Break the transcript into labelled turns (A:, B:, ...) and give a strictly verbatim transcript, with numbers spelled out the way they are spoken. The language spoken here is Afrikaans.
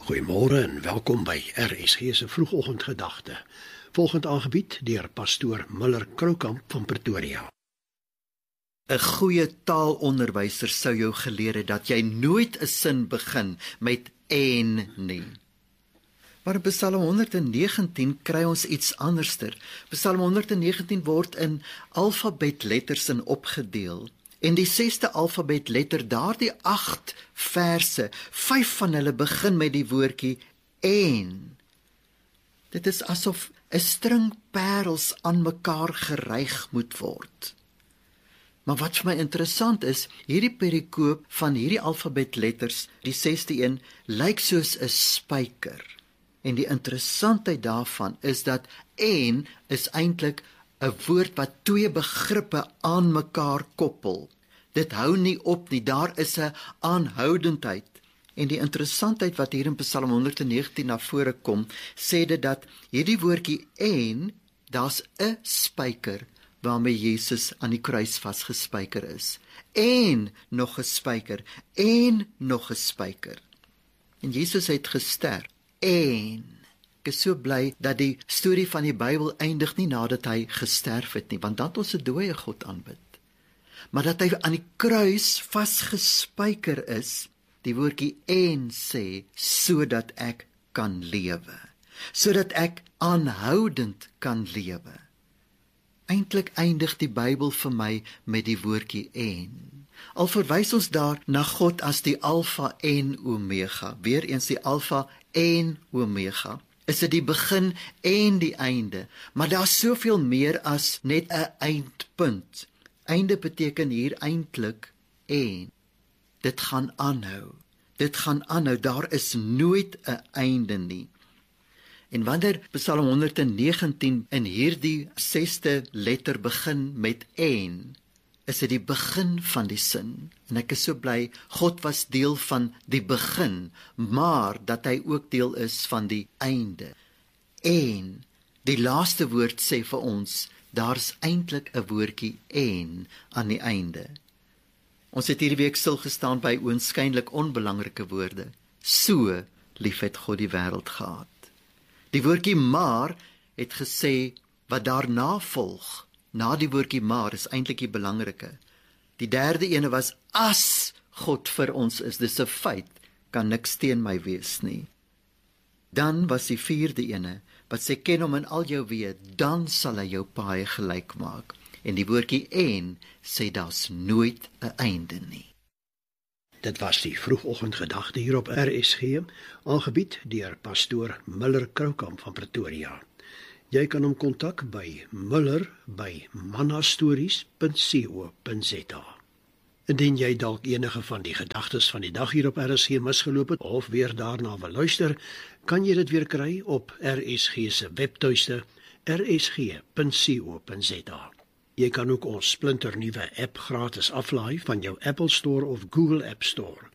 A: Goeiemôre en welkom by R S G se vroegoggendgedagte. Volgend aangebied deur pastoor Müller Kroukamp van Pretoria.
B: 'n Goeie taalonderwyser sou jou geleer het dat jy nooit 'n sin begin met en nie. Maar in Psalm honderdnegentien kry ons iets anderster. Psalm honderdnegentien word in alfabetletters in opgedeel. En die sesde alfabetletter, daardie agt verse, vyf van hulle begin met die woordjie en. Dit is asof 'n string parels aan mekaar geryg moet word. Maar wat vir my interessant is, hierdie perikoop van hierdie alfabetletters, die sesde een, lyk soos 'n spyker. En die interessantheid daarvan is dat en is eintlik 'n woord wat twee begrippe aan mekaar koppel. Dit hou nie op nie, daar is 'n aanhoudendheid. En die interessantheid wat hier in Psalm honderdnegentien na vore kom, sê dit dat hierdie woordjie en, daar's 'n spyker waarmee Jesus aan die kruis vasgespyker is. En nog 'n spyker, en nog 'n spyker. En Jesus het gesterf. En ek is so bly dat die storie van die Bybel eindig nie nadat hy gesterf het nie, want dan het ons 'n dooie God aanbid. Maar dat hy aan die kruis vasgespyker is, die woordjie en sê, sodat ek kan lewe, sodat ek aanhoudend kan lewe. Eintlik eindig die Bybel vir my met die woordjie en. Al verwys ons daar na God as die Alfa en Omega, weer eens die Alfa en Omega, is dit die begin en die einde, maar daar is soveel meer as net 'n eindpunt. Einde beteken hier eintlik en. Dit gaan aanhou, dit gaan aanhou, daar is nooit 'n einde nie. En wanneer Psalm honderdnegentien in hierdie sesde letter begin met en, is dit die begin van die sin. En ek is so bly, God was deel van die begin, maar dat hy ook deel is van die einde. En, die laaste woord sê vir ons, daar's eintlik 'n woordjie en aan die einde. Ons het hierdie week stilgestaan by oënskynlik onbelangrike woorde. So lief het God die wêreld gehad. Die woordjie maar het gesê wat daarna volg, na die woordjie maar is eintlik die belangrike. Die derde ene was as God vir ons is, dis 'n feit, kan niks teen my wees nie. Dan was die vierde ene wat sê ken hom in al jou weë, dan sal hy jou paaie gelyk maak. En die woordjie en sê daar's nooit 'n einde nie.
A: Dit was die vroegoggendgedagte hier op R S G, aangebied deur pastoor Müller Kroukamp van Pretoria. Jy kan hom kontak by Müller by mannastories punt co punt za. Indien jy dalk enige van die gedagtes van die dag hier op R S G misgeloop het of weer daarna wil luister, kan jy dit weer kry op R S G se webtuiste r s g punt co punt za. Jy kan ook ons splinternuwe app gratis aflaai van jou Apple Store of Google App Store.